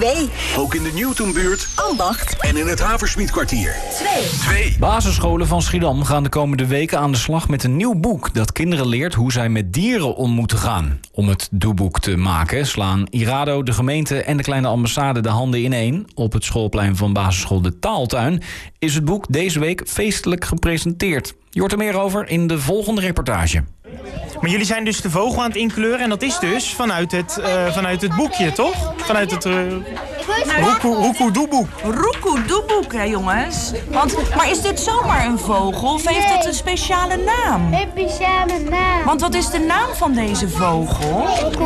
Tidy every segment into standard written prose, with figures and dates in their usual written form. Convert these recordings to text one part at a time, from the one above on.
2. Ook in de Newtonbuurt, Ambacht en in het Haversmietkwartier. 2. Basisscholen van Schiedam gaan de komende weken aan de slag met een nieuw boek dat kinderen leert hoe zij met dieren om moeten gaan. Om het doeboek te maken slaan Irado, de gemeente en de kleine ambassade de handen ineen. Op het schoolplein van basisschool De Taaltuin is het boek deze week feestelijk gepresenteerd. Je hoort er meer over in de volgende reportage. Maar jullie zijn dus de vogel aan het inkleuren en dat is dus vanuit het boekje, toch? Vanuit het Roekoedoeboek. Roekoedoeboek, hè jongens? Maar is dit zomaar een vogel of heeft het een speciale naam? Een speciale naam. Want wat is de naam van deze vogel?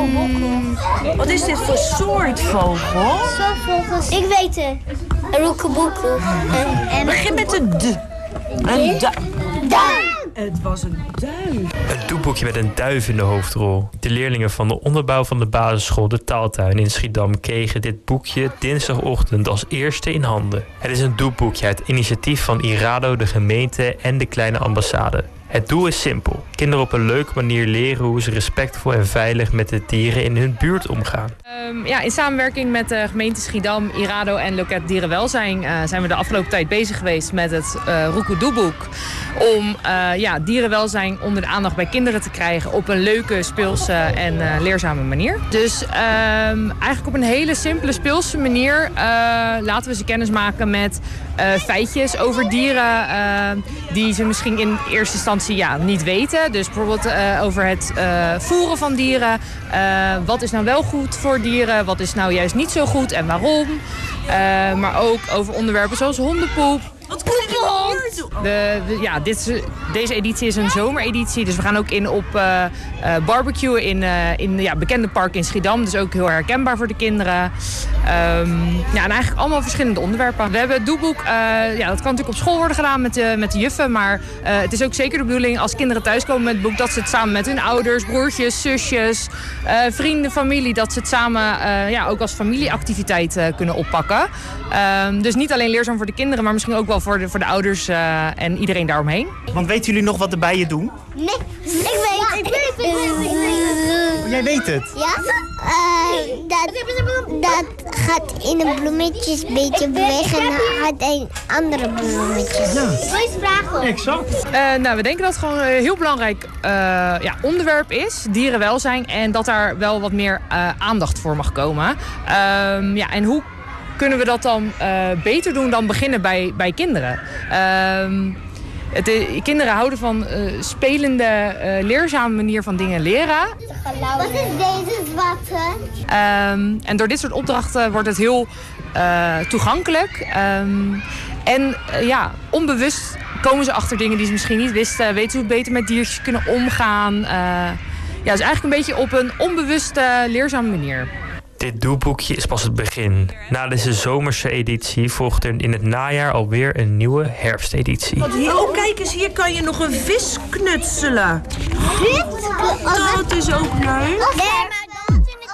Wat is dit voor soort vogel? Vogels. Ik weet het. Een roekoeboekoe. Begin met de d. Een duif. Het was een duif. Een doeboekje met een duif in de hoofdrol. De leerlingen van de onderbouw van de basisschool De Taaltuin in Schiedam kregen dit boekje dinsdagochtend als eerste in handen. Het is een doeboekje uit initiatief van Irado, de gemeente en de kleine ambassade. Het doel is simpel. Kinderen op een leuke manier leren hoe ze respectvol en veilig met de dieren in hun buurt omgaan. In samenwerking met de gemeente Schiedam, Irado en Loket Dierenwelzijn zijn we de afgelopen tijd bezig geweest met het Roekoedoeboek. Om dierenwelzijn onder de aandacht bij kinderen te krijgen op een leuke, speelse en leerzame manier. Dus eigenlijk op een hele simpele, speelse manier laten we ze kennis maken met feitjes over dieren die ze misschien in eerste instantie niet weten. Dus bijvoorbeeld over het voeren van dieren. Wat is nou wel goed voor dieren? Wat is nou juist niet zo goed en waarom? Maar ook over onderwerpen zoals hondenpoep. Wat kunnen we hier doen? Deze editie is een zomereditie. Dus we gaan ook in op barbecuen in bekende parken in Schiedam. Dus ook heel herkenbaar voor de kinderen. En eigenlijk allemaal verschillende onderwerpen. We hebben het doeboek. Dat kan natuurlijk op school worden gedaan met de juffen. Maar het is ook zeker de bedoeling als kinderen thuiskomen met het boek dat ze het samen met hun ouders, broertjes, zusjes, vrienden, familie, dat ze het samen ook als familieactiviteit kunnen oppakken. Dus niet alleen leerzaam voor de kinderen, maar misschien ook wel voor de ouders en iedereen daaromheen. Want weten jullie nog wat de bijen doen? Nee, ik weet. Jij weet het? Ja? Dat gaat in een bloemetjes een beetje bewegen en gaat in andere bloemetjes. Ja. Wil je vragen? Exact. We denken dat het gewoon een heel belangrijk onderwerp is, dierenwelzijn. En dat daar wel wat meer aandacht voor mag komen. En hoe kunnen we dat dan beter doen dan beginnen bij kinderen? Kinderen houden van spelende, leerzame manier van dingen leren. Wat is deze zwarte? En door dit soort opdrachten wordt het heel toegankelijk. Onbewust komen ze achter dingen die ze misschien niet wisten. Weten ze hoe beter met diertjes kunnen omgaan. Dus eigenlijk een beetje op een onbewuste, leerzame manier. Dit doelboekje is pas het begin. Na deze zomerse editie volgt er in het najaar alweer een nieuwe herfsteditie. Kijk eens, hier kan je nog een vis knutselen. Dat is ook leuk.